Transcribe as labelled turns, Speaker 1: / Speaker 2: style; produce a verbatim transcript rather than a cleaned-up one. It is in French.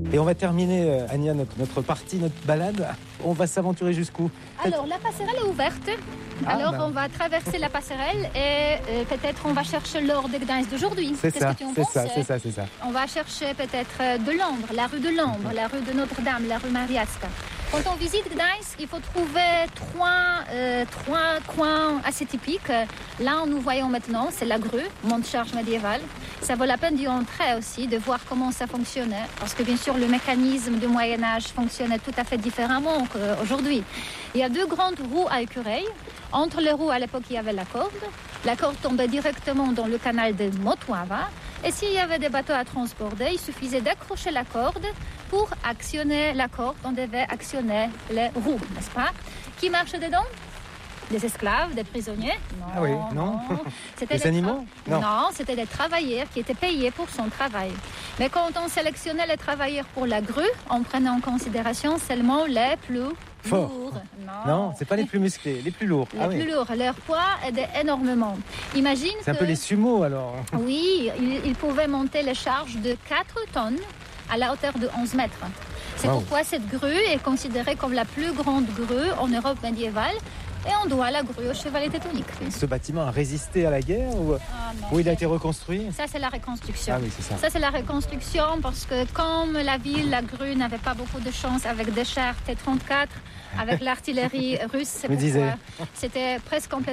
Speaker 1: Et on va terminer, euh, Ania, notre, notre partie, notre balade. On va s'aventurer jusqu'où?
Speaker 2: Alors, la passerelle est ouverte.
Speaker 1: Ah,
Speaker 2: Alors,
Speaker 1: bah.
Speaker 2: on va traverser la passerelle et euh, peut-être on va chercher l'or de Gdańsk d'aujourd'hui.
Speaker 1: C'est
Speaker 2: Qu'est-ce
Speaker 1: ça,
Speaker 2: que tu en
Speaker 1: c'est
Speaker 2: penses?
Speaker 1: ça, c'est ça, c'est ça.
Speaker 2: On va chercher peut-être euh, de l'ombre, la rue de l'ombre, la rue de Notre-Dame, la rue Mariacka. Quand on visite Gdańsk, il faut trouver trois, euh, trois coins assez typiques. Là, nous voyons maintenant, c'est la grue, monte-charge médiévale. Ça vaut la peine d'y entrer aussi, de voir comment ça fonctionnait. Parce que bien sûr, le mécanisme du Moyen-Âge fonctionnait tout à fait différemment qu'aujourd'hui. Il y a deux grandes roues à écureuil. Entre les roues, à l'époque, il y avait la corde. La corde tombait directement dans le canal de Motłava. Et s'il y avait des bateaux à transporter, il suffisait d'accrocher la corde. Pour actionner la corde, on devait actionner les roues, n'est-ce pas? Qui marche dedans? Des esclaves, des prisonniers? Non.
Speaker 1: Ah oui, non.
Speaker 2: C'était
Speaker 1: Des
Speaker 2: des
Speaker 1: animaux?
Speaker 2: tra-
Speaker 1: Non.
Speaker 2: Non, c'était des travailleurs qui étaient payés pour son travail. Mais quand on sélectionnait les travailleurs pour la grue, on prenait en considération seulement les plus
Speaker 1: Fort.
Speaker 2: lourds.
Speaker 1: Non, c'est pas les plus musclés, les plus lourds.
Speaker 2: Les
Speaker 1: Ah
Speaker 2: plus
Speaker 1: oui.
Speaker 2: lourds. Leur poids aidait énormément. Imagine
Speaker 1: C'est un
Speaker 2: que...
Speaker 1: peu les sumos alors.
Speaker 2: Oui, ils, ils pouvaient monter les charges de quatre tonnes à la hauteur de onze mètres. C'est
Speaker 1: Wow.
Speaker 2: pourquoi cette grue est considérée comme la plus grande grue en Europe médiévale. Et on doit la grue au chevalier teutonique.
Speaker 1: Ce bâtiment a résisté à la guerre ou,
Speaker 2: Ah non,
Speaker 1: ou il a
Speaker 2: c'est-
Speaker 1: été reconstruit?
Speaker 2: Ça, c'est la reconstruction.
Speaker 1: Ah oui, c'est ça.
Speaker 2: Ça, c'est la reconstruction parce que comme la ville, la grue n'avait pas beaucoup de chance avec des chars T trente-quatre, avec l'artillerie russe, c'est
Speaker 1: Me disais.
Speaker 2: pourquoi c'était presque complètement